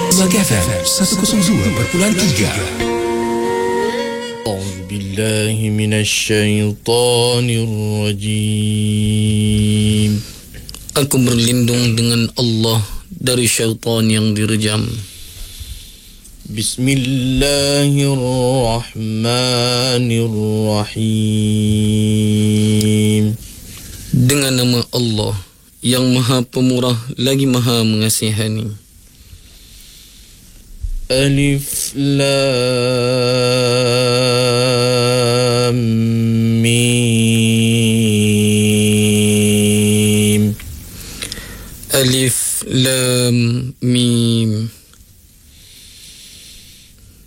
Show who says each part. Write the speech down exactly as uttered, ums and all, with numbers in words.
Speaker 1: Mak F M seratus dua perpuluhan tiga.
Speaker 2: A'udzubillahi minasyaitonirrajim.
Speaker 3: Aku berlindung dengan Allah dari syaitan yang direjam.
Speaker 2: Bismillahirrahmanirrahim.
Speaker 3: Dengan nama Allah yang Maha Pemurah lagi Maha Mengasihani.
Speaker 2: Alif Lam